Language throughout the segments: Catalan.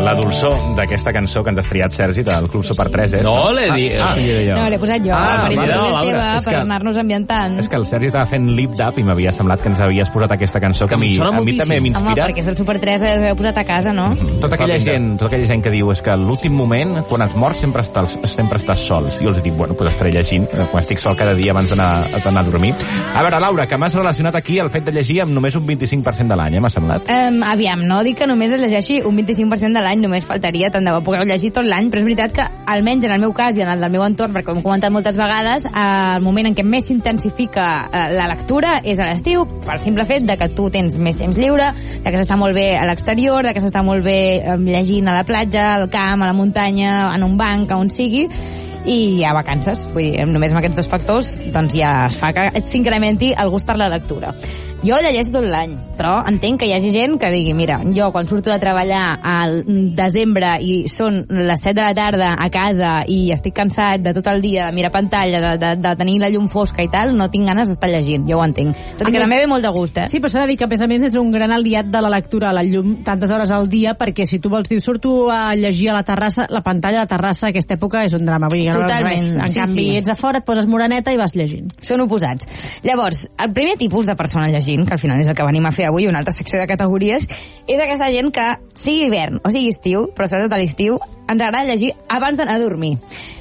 La dolçor d'aquesta cançó que ens has triat, Sergi, del Club Super 3, és... No, l'he dit... No, l'he posat jo, per introduir teva, per anar-nos ambientant. És que el Sergi estava fent lip-dub i m'havia semblat que ens havies posat aquesta cançó que a mi també m'inspira. Home, perquè és el Super 3, l'heu posat a casa, no? Tota aquella gent que diu és que l'últim moment, quan et mors, sempre estàs sols. Jo els dic, bueno, doncs estaré llegint quan estic sol cada dia abans d'anar a dormir. A veure, Laura, que m'has relacionat aquí el fet de llegir amb només un 25% de l'any, m'ha semblat. Aviam, no dic que només es llegeixi un 25% de l'any, només faltaria, tant de bo poder llegir tot l'any, però és veritat que, almenys en el meu cas i en el del meu entorn, perquè ho hem comentat moltes vegades, el moment en què més s'intensifica la lectura és a l'estiu, per simple fet de que tu tens més temps lliure, de que s'està molt bé a l'exterior, de que s'està molt bé llegint a la platja, al camp, a la muntanya, en un banc, on sigui, i hi ha vacances. Vull dir, només amb aquests dos factors doncs ja es fa que s'incrementi el gust per la lectura. Jo llegeixo tot l'any, però entenc que hi hagi gent que digui, mira, jo quan surto de treballar al desembre i són les 7 de la tarda a casa i estic cansat de tot el dia de mirar pantalla, de tenir la llum fosca i tal, no tinc ganes d'estar llegint, jo ho entenc. Tot i que també ve molt de gust, Sí, però s'ha de dir que a més és un gran aliat de la lectura a la llum tantes hores al dia, perquè si tu vols dir, surto a llegir a la terrassa, la pantalla de la terrassa a aquesta època és un drama, vull dir que no veus res. En canvi, ets a fora, et poses moreneta i vas llegint. Són oposats. Llavors, el primer tipus de persona llegint, que al final és el que venim a fer avui, una altra secció de categories, és aquesta gent que, sigui hivern o sigui estiu, però sobretot a l'estiu, ens agrada llegir abans d'anar a dormir.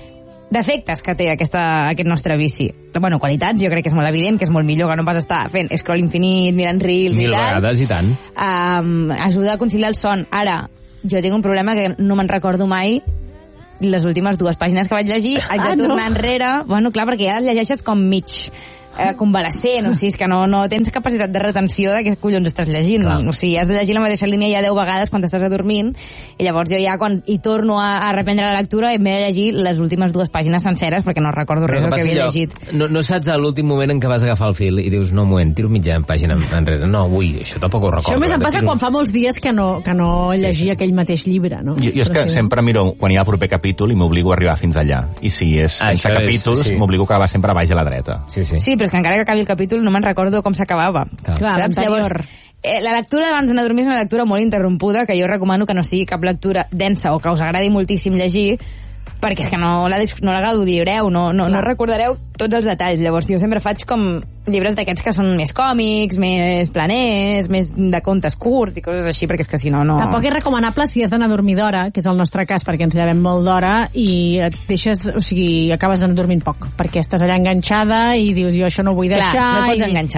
Defectes que té aquest nostre vici. Bueno, qualitats, jo crec que és molt evident, que és molt millor que no pas estar fent scroll infinit, mirant reels i tal. 1000 vegades, i tant. Ajuda a conciliar el son. Ara, jo tinc un problema que no me'n recordo mai les últimes 2 pàgines que vaig llegir, haig de tornar enrere. Bueno, clar, perquè ja llegeixes com mig convalescent, o sigui, és que no tens capacitat de retenció de què collons estàs llegint. O sigui, has de llegir la mateixa línia ja 10 vegades quan t'estàs adormint, i llavors jo ja quan hi torno a reprendre la lectura m'he de llegir les últimes 2 pàgines senceres perquè no recordo res del que havia llegit. No saps a l'últim moment en què vas agafar el fil i dius, no, un moment, tiro mitja pàgina enrere. No, ui, això tampoc ho recordo. Això més em passa quan fa molts dies que no llegia aquell mateix llibre, no? Jo és que sempre miro quan hi ha el proper capítol i m'obligo a arribar fins allà. I si és sense capítols, m'obligo a acabar sempre a baix a la dreta. Sí, però és que encara que acabi el capítol no me'n recordo com s'acabava. Saps? Llavors, la lectura abans d'anar a dormir és una lectura molt interrompuda, que jo recomano que no sigui cap lectura densa o que us agradi moltíssim llegir, perquè és que no la gaudireu, no recordareu tots els detalls. Llavors jo sempre faig com llibres d'aquests que són més còmics, més planers, més de contes curts i coses així, perquè és que si no... Tampoc és recomanable si has d'anar a dormir d'hora, que és el nostre cas, perquè ens llevem molt d'hora i et deixes, o sigui, acabes d'anar dormint poc, perquè estàs allà enganxada i dius, jo això no ho vull deixar... Clar, no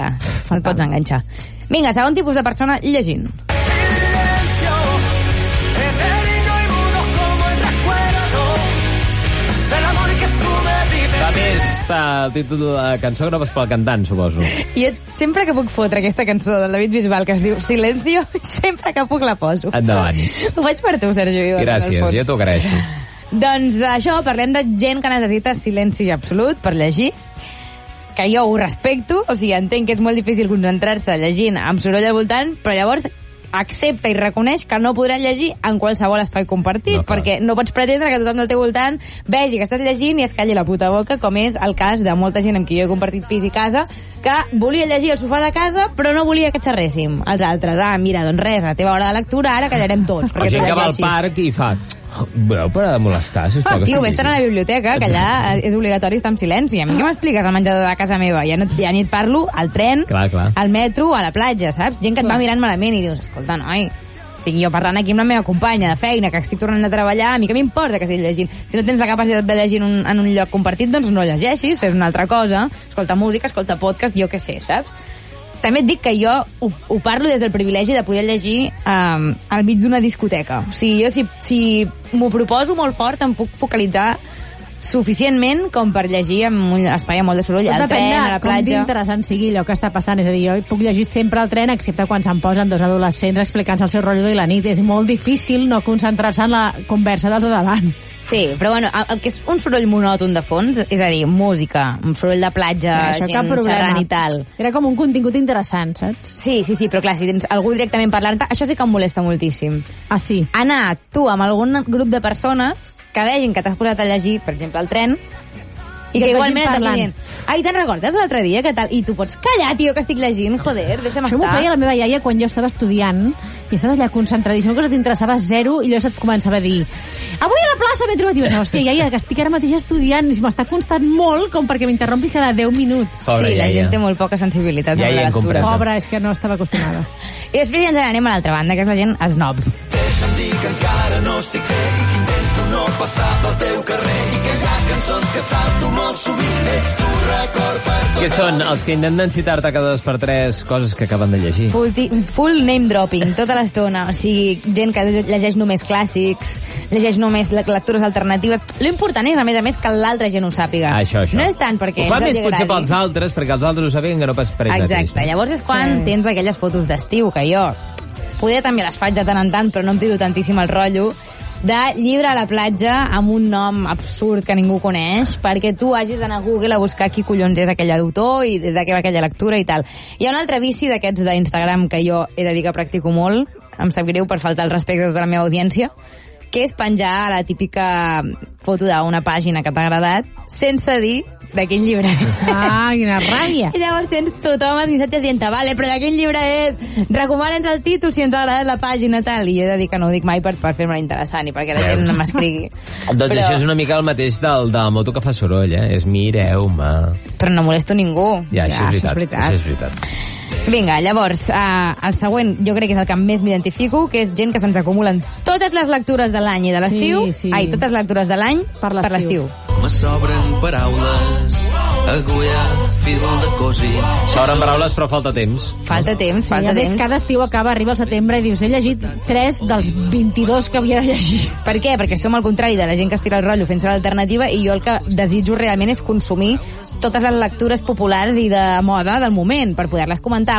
et pots enganxar. Vinga, segon tipus de persona llegint. El títol de la cançó que no vas pel cantant, suposo. Jo sempre que puc fotre aquesta cançó del David Bisbal que es diu Silencio, sempre que puc la poso. Endavant. Ho faig per tu, Sergi. Gràcies, jo t'ho agraeixo. Doncs això, parlem de gent que necessita silenci absolut per llegir, que jo ho respecto, o sigui, entenc que és molt difícil concentrar-se llegint amb soroll al voltant, però llavors accepta i reconeix que no podran llegir en qualsevol espai compartit, perquè no pots pretendre que tothom del teu voltant vegi que estàs llegint i es calli la puta boca, com és el cas de molta gent amb qui jo he compartit pis i casa, que volia llegir al sofà de casa però no volia que xerréssim els altres. Mira, doncs res, a la teva hora de lectura ara callarem tots. O gent que va al parc i fa... Voleu parar de molestar, sisplau? Tio, vés-te'n a la biblioteca, que allà és obligatori estar en silenci. A mi què m'expliques al menjador de casa meva? Ja ni et parlo al tren, al metro, a la platja, saps? Gent que et va mirant malament i dius, escolta, noi, estic jo parlant aquí amb la meva companya de feina, que estic tornant a treballar, a mi què m'importa que estigui llegint? Si no tens la capacitat de llegir en un lloc compartit, doncs no llegeixis, fes una altra cosa, escolta música, escolta podcast, jo què sé, saps? També et dic que jo ho parlo des del privilegi de poder llegir al mig d'una discoteca. O sigui, jo si m'ho proposo molt fort em puc focalitzar suficientment com per llegir en un espai amb molt de soroll, al tren, a la platja. Com d'interessant sigui allò que està passant. És a dir, jo puc llegir sempre al tren, excepte quan se'm posen 2 adolescents explicant-se el seu rotllo de la nit. És molt difícil no concentrar-se en la conversa del de davant. Sí, però bueno, el que és un soroll monòton de fons, és a dir, música, un soroll de platja, gent xerrant i tal. Era com un contingut interessant, saps? Sí, però clar, si tens algú directament parlant, això sí que em molesta moltíssim. Sí? Anar tu amb algun grup de persones que vegin que t'has posat a llegir, per exemple, al tren, i que igualment et estàs dient, te'n recordes l'altre dia? Que tal? I tu pots callar, tio, que estic llegint, joder, deixa'm estar. Això m'ho feia la meva iaia quan jo estava estudiant, i estaves allà concentradíssim, que no t'interessava zero, i allò se't començava a dir avui a la plaça m'he trobat, i dius, hòstia, iaia, que estic ara mateix estudiant, i m'està costant molt com perquè m'interrompi cada 10 minuts. Pobre sí, la iaia. gent té molt poca sensibilitat amb la lectura. Pobre, és que no estava acostumada. I després ja ens n'anem a l'altra banda, que és la gent snob. Deixa'm dir que encara no estic bé i que intento no passar pel teu carrer i que hi ha cançons que salto molt sovint. Ets tu record per tot. Què són els que intenten citar-te cada 2 per 3 coses que acaben de llegir? Full name dropping, tota l'estona. O sigui, gent que llegeix només clàssics, llegeix només lectures alternatives. L'important és, a més, que l'altra gent ho sàpiga. Això. No és tant perquè ho fa més potser agradi. pels altres, perquè els altres ho sabien que no pas per ells mateixos. Exacte, llavors és quan tens aquelles fotos d'estiu, que jo poder també les faig de tant en tant, però no em tiro tantíssim el rotllo, de llibre a la platja amb un nom absurd que ningú coneix, perquè tu hagis d'anar a Google a buscar qui collons és aquell autor i de què va aquella lectura i tal. Hi ha un altre vici d'aquests d'Instagram que jo he de dir que practico molt, em sap greu per faltar el respecte a tota la meva audiència, que és penjar la típica foto d'una pàgina que t'ha agradat sense dir de quin llibre és. Ah, quina ràbia. I llavors tens tothom els missatges dient vale, però de quin llibre és? Recomana'ns el títol si ens ha agradat la pàgina, tal. I jo he de dir que no ho dic mai per fer-me interessant i perquè la gent no m'escrigui. Doncs això és una mica el mateix de la moto que fa soroll, És mireu-me. Però no molesto ningú. Ja, això és veritat. Això és veritat. Vinga, llavors, el següent jo crec que és el que més m'identifico, que és gent que se'ns acumulen totes les lectures de l'any i de l'estiu. Sí. Totes les lectures de l'any per l'estiu. Me sobren paraules, agulla, fil de cosir. S'obren paraules, però falta temps. Falta temps. Cada estiu arriba al setembre i dius, he llegit 3 dels 22 que havia de llegir. Per què? Perquè som al contrari de la gent que es tira el rotllo fent-se l'alternativa, i jo el que desitjo realment és consumir totes les lectures populars i de moda del moment, per poder-les comentar,